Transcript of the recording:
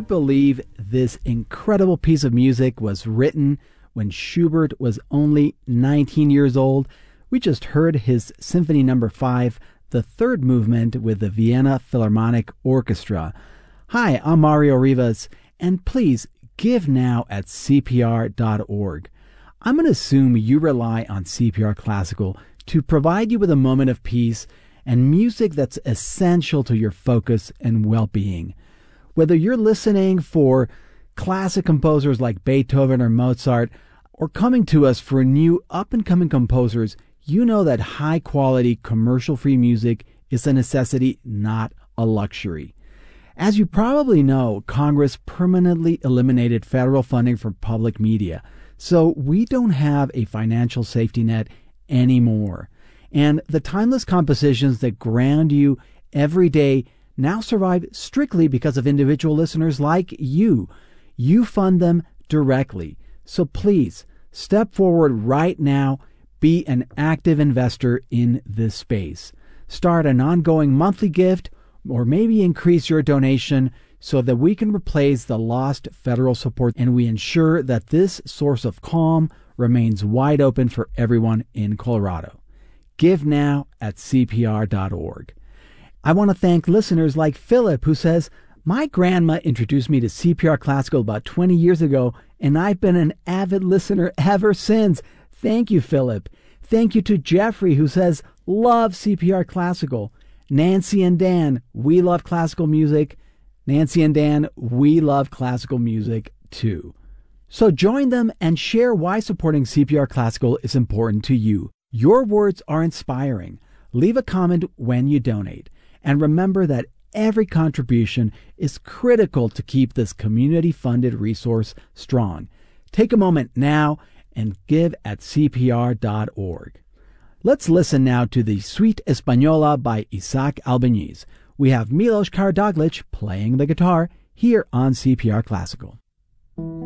can't believe this incredible piece of music was written when Schubert was only 19 years old. We just heard his Symphony No. 5, the third movement with the Vienna Philharmonic Orchestra. Hi, I'm Mario Rivas, and please give now at CPR.org. I'm going to assume you rely on CPR Classical to provide you with a moment of peace and music that's essential to your focus and well-being. Whether you're listening for classic composers like Beethoven or Mozart, or coming to us for new up-and-coming composers, you know that high-quality, commercial-free music is a necessity, not a luxury. As you probably know, Congress permanently eliminated federal funding for public media, so we don't have a financial safety net anymore. And the timeless compositions that ground you every day now survive strictly because of individual listeners like you. You fund them directly. So please, step forward right now. Be an active investor in this space. Start an ongoing monthly gift or maybe increase your donation so that we can replace the lost federal support and we ensure that this source of calm remains wide open for everyone in Colorado. Give now at CPR.org. I want to thank listeners like Philip, who says, my grandma introduced me to CPR Classical about 20 years ago, and I've been an avid listener ever since. Thank you, Philip. Thank you to Jeffrey, who says, love CPR Classical. Nancy and Dan, we love classical music. Nancy and Dan, we love classical music too. So join them and share why supporting CPR Classical is important to you. Your words are inspiring. Leave a comment when you donate. And remember that every contribution is critical to keep this community-funded resource strong. Take a moment now and give at CPR.org. Let's listen now to the Suite Española by Isaac Albeniz. We have Milos Karadoglic playing the guitar here on CPR Classical.